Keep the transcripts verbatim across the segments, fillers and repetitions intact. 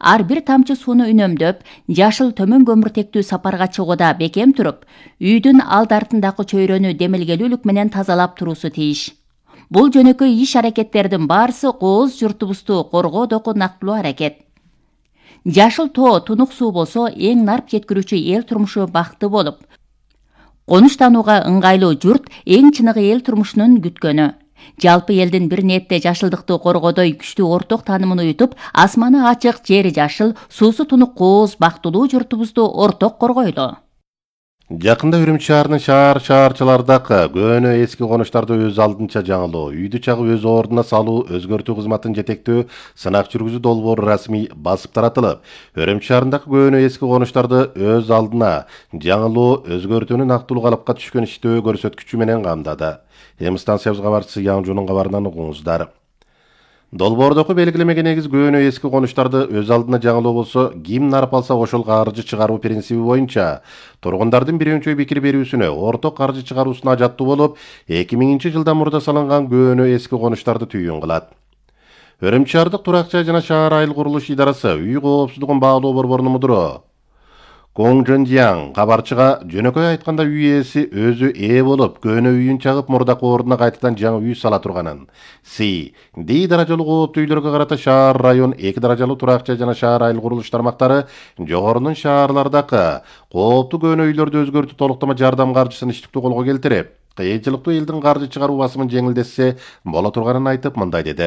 ар бир тамчы сууну үнөмдөп, жашыл төмөн көмүртектүү сапарга чыгууда бекем туруп, үйдүн алды артындагы чөйрөнү демилгелүүлүк менен тазалап туруусу тийиш. Бул жөнөкөй иш аракеттердин баарысы кооз журтубузду коргоодогу нактылуу аракет. Жашыл тоо тунук суу болсо эң нарп жеткирүүчү эл турмушу бакыты болуп, конуштанууга ыңгайлуу журт эң чыныгы эл турмушунун күткөнү. Жалпы элдин бир нетте жашылдыкты коргоодой күчтүү орток таанымын уютуп, асманы ачык, жери жашыл, суусу тунук кооз бактылуу журтубузду орток коргойлу. Жакында Үрүмчү шаарынын шаар шаарчылардагы көөнө эски конуштарды өз алдынча жаңылоо, үйдү чагып өз ордуна салуу, өзгөртүү кызматын жетектөө сынак жүргүзүү долбоору расмий басып таратылып, Үрүмчү шаарындагы көөнө эски конуштарды өз алдына жаңылоо, өзгөртүүнүн актылуу калыпка түшкөн иштөө көрсөткүчү менен камдады. Эми станциябыз кабарчысы Яңжунун кабарынан угуңуздар. Долбоордогу белгилемеге негиз көөнө эски конуштарды өз алдына жаңылоо болсо, ким нарып алса ошол каржы чыгаруу принциби боюнча тургундардын бирөөчөй пикир берүүсүнө, орток каржы чыгаруусуна жаттуу болуп, эки миңинчи жылдан мурда салынган көөнө эски конуштарды түйүн кылат. Үрүмчү шаардык турак жай жана шаар айыл курулуш идарасы үй коопсуздугун баалоо борборунун мудуру Гong Zhenjiang кабарчыга жөнөкөй айтканда үй ээси өзү ээ болуп, көөнө үйүн чагып мурдакы ордуна кайтадан жаңы үй сала турганын. Си, ди даражалуу кооптуу үйлөргө карата шаар район, эки даражалуу турак жай жана шаар айыл курулуш тармактары жогорунун шаарлардагы кооптуу көөнө үйлөрдү өзгөртүү толуктама жардам каржысын иштиктүү колго келтирип, кыйынчылыктуу элдин каржы чыгаруу басымын жеңилдетсе боло турганын айтып, мындай деди.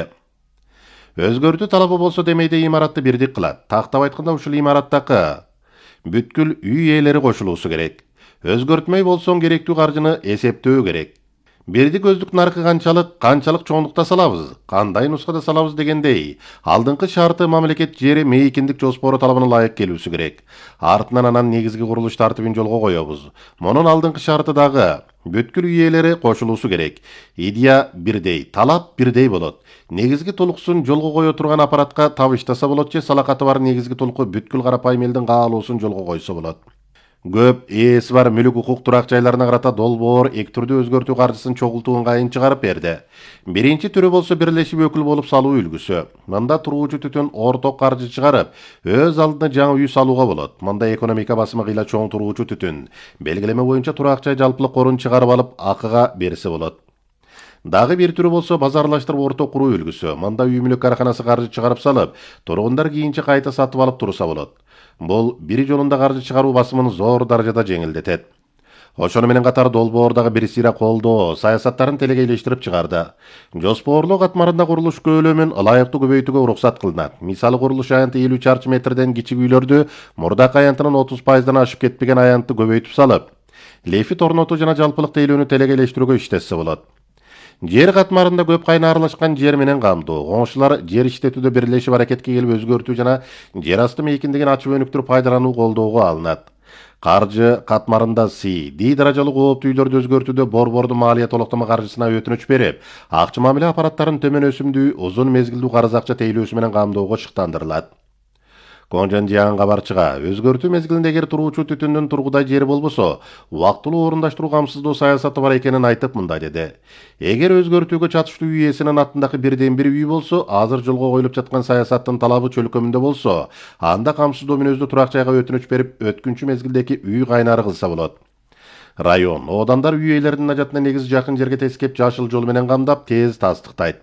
Өзгөртүү талабы болсо демейде имаратты бирдик кылат. Тактап айтканда ушул имараттагы бүткүл үй ээлери кошулуусу керек. Өзгөртмөй болсоң керектүү каржыны эсептөө керек. Бирдик көздүк наркы канчалык, канчалык чоңдукта салабыз, кандай нускада салабыз дегендей, алдыңкы шарты мамлекет жери мейкиндик жоспору талабына ылайык келүүсү керек. Артынан анан негизги курулуш тартибин жолго коебуз. Монун алдыңкы шарты дагы бүткүл үй ээлери кошулуусу керек. Идея бирдей, талап бирдей болот. Негизги толуксун жолго кое турган аппаратка табыштаса болот же салакаты бар негизги толуку бүткүл карапайым элдин каалоосун жолго койсо болот. Көп ээси бар мүлүк укук турак жайларына карата долбоор эки түрдүү өзгөртүү каржысын чогултуу ыңгайын чыгарып берди. Биринчи түрү болсо бирлешип өкүл болуп салуу үлгүсү. Мында туруучу түтүн орток каржы чыгарып, өз алдына жаңы үй салууга болот. Мында экономика басымы кыйла чоң туруучу түтүн белгилеме боюнча турак жай жалпылык корун чыгарып алып акыга берсе болот. Дагы бир түрү болсо базарлаштырып орток куруу үлгүсү. Мында үй мүлүк караханасы каржы чыгарып салып, тургундар кийинче кайта сатып алып турса болот. Бул бир жолунда каржы чыгаруу басымын зор даражада жеңилдетет. Ошону менен катар долбоордагы бир сыйра колдоо саясаттарын телегейлештирип чыгарды. Жоспорлоо катмарында курулуш көлөмүн ылайыктуу көбөйтүүгө уруксат кылынат. Мисалы курулуш аянты элүү чарчы метрден кичик үйлөрдү мурдакы аянтынын отуз пайыздан ашып кетпеген аянтты көбөйтүп салып, лефит орнотуу жана жалпылык тейлөөнү телегейлештирүүгө иштешсе болот. Жер катмарында көп кайна аралашкан жер менен камдоо, коңшулар жер иштетүүдө бирлешип аракетке келип өзгөртүү жана жер асты мейкиндигин ачып өнүктүрүп пайдалануу колдоого алынат. Каржы катмарында Си, ди даражалуу кооптуу үйлөрдү өзгөртүүдө борбордун малия толуктама каржысына өтүнүч берип, акча мамиле аппараттарын төмөн өсүмдүү, узун мезгилдүү карыз акча тейлөөсү менен камдоого шыктандырылат. Gong Zhenjiang кабарчыга өзгөртүү мезгилинде эгер туруучу түтүндүн тургудай жери болбосо, убактылуу орундаштыруу камсыздоо саясаты бар экенин айтып, мындай деди. Эгер өзгөртүүгө чатыштуу үй ээсинин аттындагы бирден бир үй болсо, азыр жолго коюлуп жаткан саясаттын талабы чөлкөмүндө болсо, анда камсыздоо мүнөздүү турак жайга өтүнүч берип, өткүнчү мезгилдеги үй кайнары кылса болот. Район, одандар үй ээлеринин ажатына негиз жакын жерге тескеп жашыл жол менен камдап, тез тастыктайт.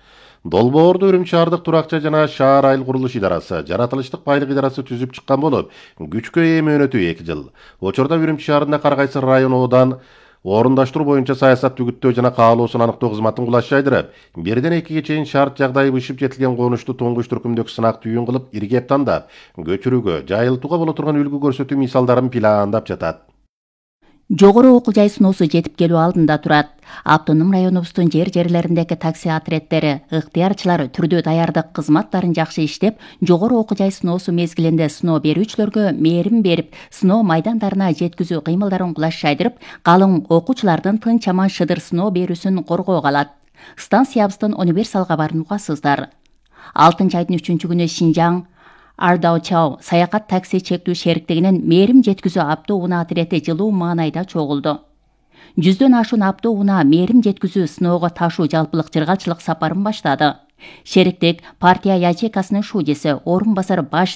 Долбоорду Үрүмчү шаардык турак жай жана шаар айыл курулуш идарасы, жаратылыштык байлык идарасы түзүп чыккан болуп, күчкө ээ мөөнөтү эки жыл. Учурда Үрүмчү шаарында ар кайсы район одан орундаштыруу боюнча саясат түгүттөө жана каалоосун аныктоо кызматын кулаш жайдырып, бирден экиге чейин шарт жагдайы бышып жетилген конушту туңгуч түркүмдөгү сынак түйүн кылып, иргеп тандап, көчүрүүгө, жайылтууга боло турган үлгү көрсөтүү мисалдарын пландап жатат. Жогору окуу жай сыноосу жетип келүү алдында турат. Автоном районубуздун жер жерлериндеги такси отряддери, ыктыярчылар түрдүү даярдык кызматтарын жакшы иштеп, жогору окуу жай сыноосу мезгилинде сыноо берүүчүлөргө мээрим берип, сыноо майдандарына жеткизүү кыймылдарын кулаш жайдырып, калың окуучулардын тынч аман шыдыр сыноо берүүсүн коргоого алат. Станциябыздын универсал кабарын угасыздар. алтынчы айдын үчүнчү күнү Шинжаң Ардаучау саякат такси чектүү шериктигинин мээрим жеткизүү автоунаа отрети жылуу маанайда чогулду. Жүздөн ашуун автоунаа мээрим жеткизүү сыноого ташуу жалпылык жыргалчылык сапарын баштады. Шериктик партия ячейкасынын шуудеси, орун басар баш